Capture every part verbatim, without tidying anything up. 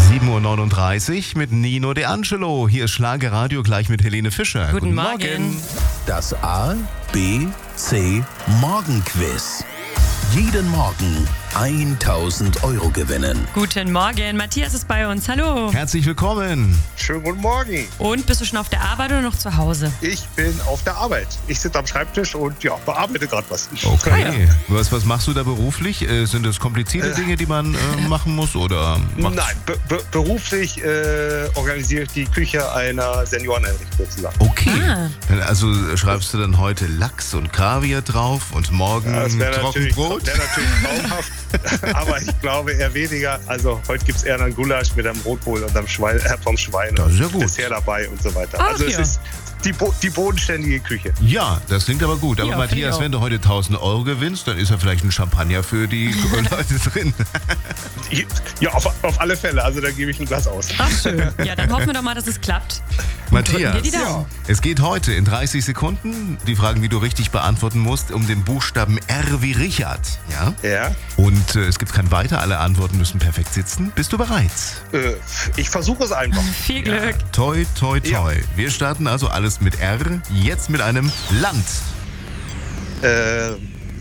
sieben Uhr neununddreißig mit Nino De Angelo. Hier ist Schlagerradio gleich mit Helene Fischer. Guten, Guten Morgen. Morgen. Das A, B, C Morgenquiz. Jeden Morgen tausend Euro gewinnen. Guten Morgen, Matthias ist bei uns. Hallo. Herzlich willkommen. Schönen guten Morgen. Und bist du schon auf der Arbeit oder noch zu Hause? Ich bin auf der Arbeit. Ich sitze am Schreibtisch und ja, bearbeite gerade was. Okay. Was, was machst du da beruflich? Äh, sind das komplizierte Dinge, die man äh, machen muss? Oder macht's- Nein, be be beruflich äh, organisiere ich die Küche einer Senioreneinrichtung sozusagen. Okay. Ah. Dann Also schreibst du dann heute Lachs und Kaviar drauf und morgen Ja, das wäre natürlich, Trockenbrot? wär natürlich traumhaft, aber ich glaube eher weniger. Also heute gibt es eher einen Gulasch mit einem Rotkohl und einem Schwein, äh, vom Schwein Das ist ja und gut. Dessert dabei und so weiter. Ach also es ja. ist die, bo die bodenständige Küche. Ja, das klingt aber gut. Aber Ja, finde ich Matthias, auch. wenn du heute tausend Euro gewinnst, dann ist ja vielleicht ein Champagner für die Leute drin. Ja, auf, auf alle Fälle. Also da gebe ich ein Glas aus. Ach, schön. Ja, dann hoffen wir doch mal, dass es klappt. Und drücken Matthias, dir die Daumen. es geht heute in dreißig Sekunden, die Fragen, die du richtig beantworten musst, um den Buchstaben R wie Richard. Ja? Ja, Und äh, es gibt kein Weiter, alle Antworten müssen perfekt sitzen. Bist du bereit? äh, ich versuche es einfach. Viel Glück. Toi, toi, toi. Ja. Wir starten also alles mit R, jetzt mit einem Land. Äh,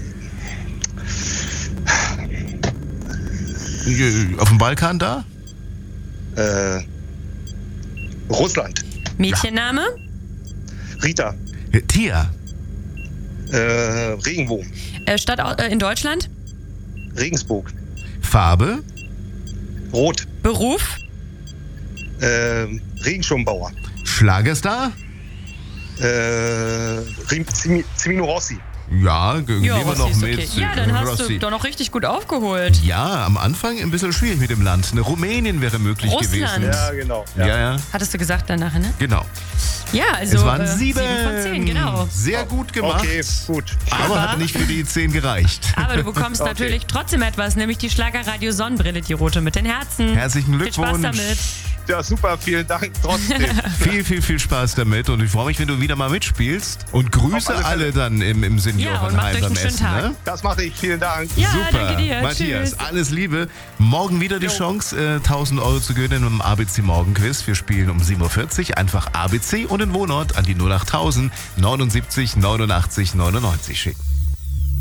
Äh, Auf dem Balkan da? äh, Russland. Mädchenname? Rita. Äh, Tier. Äh, Regenbogen. Äh, Stadt au- äh, in Deutschland? Regensburg. Farbe. Rot. Beruf? Äh, Regenschirmbauer. Schlagerstar. Äh, Rim- Zimi- Zimino Rossi. Ja, ge- Ja, nehmen wir Rossi noch ist mit. okay. Ja, dann äh, hast Rossi. du doch noch richtig gut aufgeholt. Ja, am Anfang ein bisschen schwierig mit dem Land. Eine Rumänien wäre möglich Russland. gewesen. Ja, genau. Ja, ja, Hattest du gesagt dann nachher, ne? genau. Ja, also es waren äh, sieben. von zehn, genau. Sehr gut gemacht. Okay, gut. Aber hat nicht für die zehn gereicht. Aber du bekommst Okay. natürlich trotzdem etwas, nämlich die Schlagerradio Sonnenbrille, die rote mit den Herzen. Herzlichen Viel Spaß Glückwunsch. damit. Ja, super. Vielen Dank trotzdem. Viel, viel, viel Spaß damit. Und ich freue mich, wenn du wieder mal mitspielst. Und grüße Auf alle alle Fälle. dann im, im Ja, und macht Seniorenheim euch beim einen schönen Essen. Tag. Ne? Das mache ich. Vielen Dank. Ja, Super. danke dir. Matthias, Tschüss. alles Liebe. Morgen wieder die Chance, äh, tausend Euro zu gewinnen im A B C Morgenquiz. Wir spielen um sieben Uhr vierzig. Einfach A B C und den Wohnort an die null acht null null neunundsiebzig neunundachtzig neunundneunzig schicken.